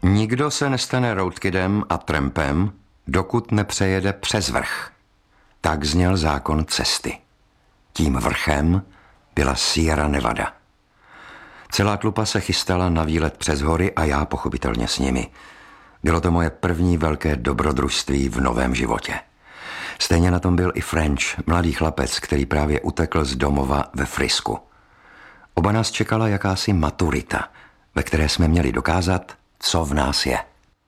Nikdo se nestane roadkidem a trampem, dokud nepřejede přes vrch. Tak zněl zákon cesty. Tím vrchem byla Sierra Nevada. Celá tlupa se chystala na výlet přes hory a já pochopitelně s nimi. Bylo to moje první velké dobrodružství v novém životě. Stejně na tom byl i French, mladý chlapec, který právě utekl z domova ve Frisku. Oba nás čekala jakási maturita, ve které jsme měli dokázat, co v nás je.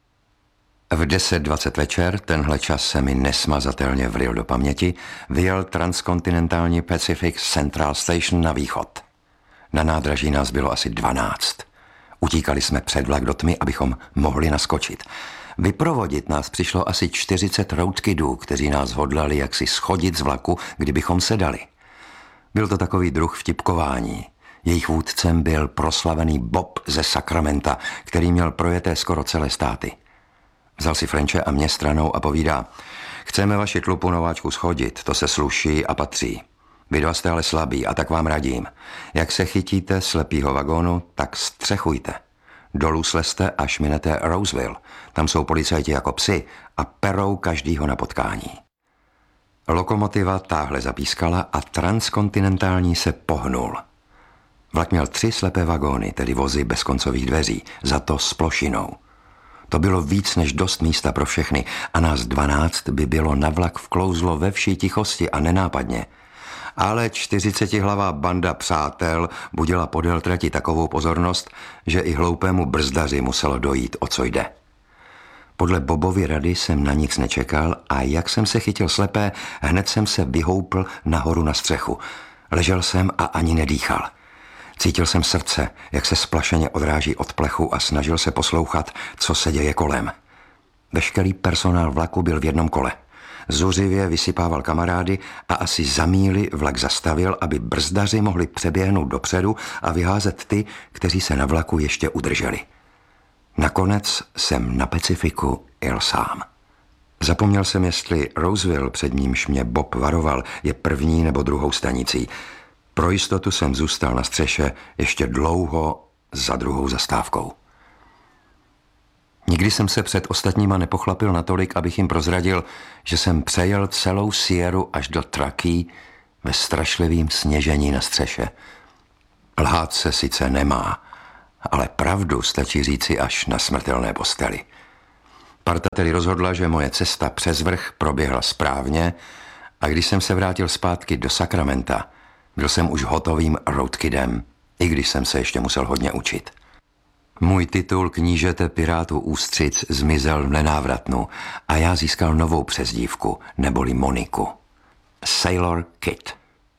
V 10:20 večer, tenhle čas se mi nesmazatelně vryl do paměti, vyjel transkontinentální Pacific Central Station na východ. Na nádraží nás bylo asi 12. Utíkali jsme před vlak do tmy, abychom mohli naskočit. Vyprovodit nás přišlo asi 40 roadkidů, kteří nás hodlali jaksi schodit z vlaku, kdybychom sedali. Byl to takový druh vtipkování. Jejich vůdcem byl proslavený Bob ze Sacramenta, který měl projeté skoro celé státy. Vzal si Frenče a mě stranou a povídá: chceme vaši tlupu nováčku schodit, to se sluší a patří. Vy dva jste ale slabí a tak vám radím. Jak se chytíte slepýho vagónu, tak střechujte. Dolů slezte, až minete Roseville. Tam jsou policajti jako psi a perou každýho na potkání. Lokomotiva táhle zapískala a transkontinentální se pohnul. Vlak měl 3 slepé vagóny, tedy vozy bez koncových dveří, za to s plošinou. To bylo víc než dost místa pro všechny a nás 12 by bylo na vlak vklouzlo ve vší tichosti a nenápadně. Ale 40hlavá banda přátel budila podél trati takovou pozornost, že i hloupému brzdaři muselo dojít, o co jde. Podle Bobovy rady jsem na nic nečekal a jak jsem se chytil slepé, hned jsem se vyhoupl nahoru na střechu. Ležel jsem a ani nedýchal. Cítil jsem srdce, jak se splašeně odráží od plechu a snažil se poslouchat, co se děje kolem. Veškerý personál vlaku byl v jednom kole. Zuřivě vysypával kamarády a asi za míli vlak zastavil, aby brzdaři mohli přeběhnout dopředu a vyházet ty, kteří se na vlaku ještě udrželi. Nakonec jsem na Pacifiku jel sám. Zapomněl jsem, jestli Roseville, před nímž mě Bob varoval, je první nebo druhou stanicí. Pro jistotu jsem zůstal na střeše ještě dlouho za druhou zastávkou. Nikdy jsem se před ostatníma nepochlapil natolik, abych jim prozradil, že jsem přejel celou Sierru až do Truckee ve strašlivým sněžení na střeše. Lhát se sice nemá, ale pravdu stačí říci až na smrtelné posteli. Parta tedy rozhodla, že moje cesta přes vrch proběhla správně a když jsem se vrátil zpátky do Sacramenta, byl jsem už hotovým roadkidem, i když jsem se ještě musel hodně učit. Můj titul knížete pirátů ústřic zmizel v nenávratnu a já získal novou přezdívku, neboli Moniku. Sailor Kid.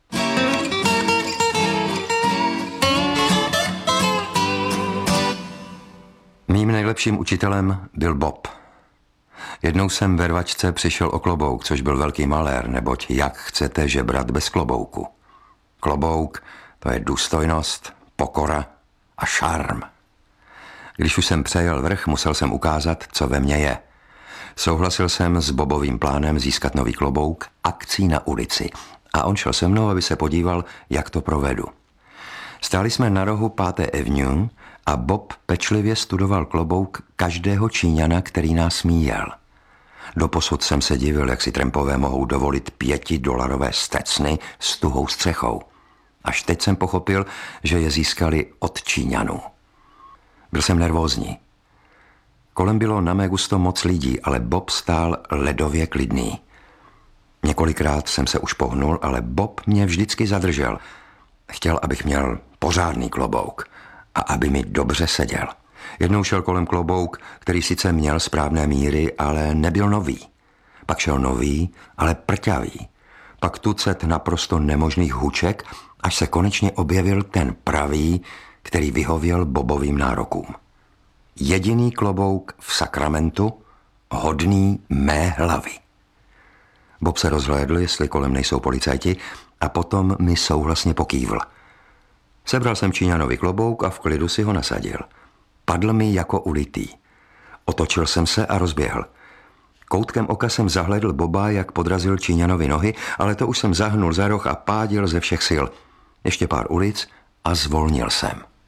Mým nejlepším učitelem byl Bob. Jednou jsem ve rvačce přišel o klobouk, což byl velký malér, neboť jak chcete žebrat bez klobouku. Klobouk, to je důstojnost, pokora a šarm. Když už jsem přejel vrch, musel jsem ukázat, co ve mně je. Souhlasil jsem s Bobovým plánem získat nový klobouk akcí na ulici a on šel se mnou, aby se podíval, jak to provedu. Stáli jsme na rohu 5. Avenue a Bob pečlivě studoval klobouk každého Číňana, který nás míjel. Doposud jsem se divil, jak si trampové mohou dovolit $5 stecny s tuhou střechou. Až teď jsem pochopil, že je získali od Číňanů. Byl jsem nervózní. Kolem bylo na mé gusto moc lidí, ale Bob stál ledově klidný. Několikrát jsem se už pohnul, ale Bob mě vždycky zadržel. Chtěl, abych měl pořádný klobouk a aby mi dobře seděl. Jednou šel kolem klobouk, který sice měl správné míry, ale nebyl nový. Pak šel nový, ale prťavý. Pak tucet naprosto nemožných huček, až se konečně objevil ten pravý, který vyhověl Bobovým nárokům. Jediný klobouk v Sacramentu, hodný mé hlavy. Bob se rozhlédl, jestli kolem nejsou policajti, a potom mi souhlasně pokývl. Sebral jsem Číňanovi klobouk a v klidu si ho nasadil. Padl mi jako ulitý. Otočil jsem se a rozběhl. Koutkem oka jsem zahlédl Boba, jak podrazil Číňanovi nohy, ale to už jsem zahnul za roh a pádil ze všech sil. Ještě pár ulic a zvolnil jsem.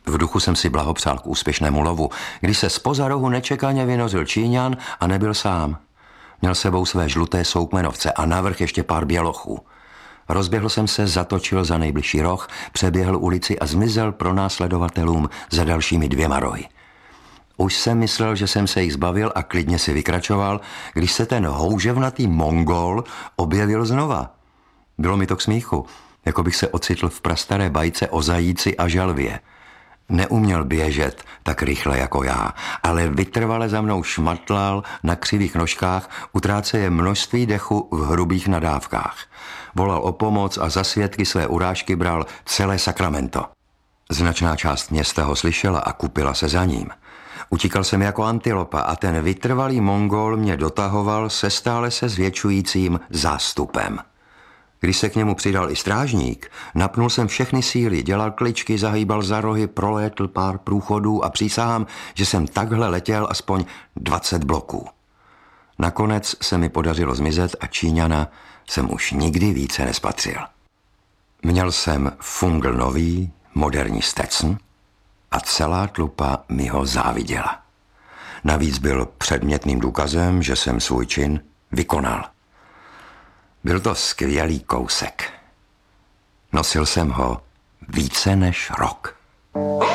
V duchu jsem si blahopřál k úspěšnému lovu, když se zpoza rohu nečekaně vynořil Číňan a nebyl sám. Měl sebou své žluté soukmenovce a navrch ještě pár bělochů. Rozběhl jsem se, zatočil za nejbližší roh, přeběhl ulici a zmizel pronásledovatelům za dalšími 2 rohy. Už jsem myslel, že jsem se jich zbavil a klidně si vykračoval, když se ten houževnatý Mongol objevil znova. Bylo mi to k smíchu, jako bych se ocitl v prastaré bajce o zajíci a želvě. Neuměl běžet tak rychle jako já, ale vytrvale za mnou šmatlal na křivých nožkách, utráceje množství dechu v hrubých nadávkách. Volal o pomoc a za svědky své urážky bral celé Sacramento. Značná část města ho slyšela a kupila se za ním. Utíkal jsem jako antilopa a ten vytrvalý Mongol mě dotahoval se stále se zvětšujícím zástupem. Když se k němu přidal i strážník, napnul jsem všechny síly, dělal kličky, zahýbal za rohy, prolétl pár průchodů a přísahám, že jsem takhle letěl aspoň 20 bloků. Nakonec se mi podařilo zmizet a Číňana jsem už nikdy více nespatřil. Měl jsem fungl nový, moderní Stetson a celá tlupa mi ho záviděla. Navíc byl předmětným důkazem, že jsem svůj čin vykonal. Byl to skvělý kousek. Nosil jsem ho více než rok.